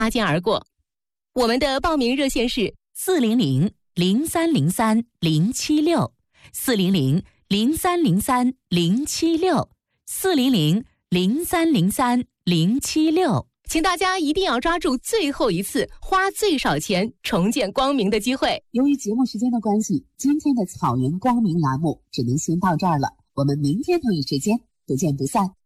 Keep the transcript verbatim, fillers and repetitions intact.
擦肩而过。我们的报名热线是四零零零三零三零七六，四零零零三零三零七六，四零零零三零三零七六。 请大家一定要抓住最后一次花最少钱重建光明的机会。 由于节目时间的关系，今天的草原光明栏目只能先到这儿了，我们明天同一时间不见不散。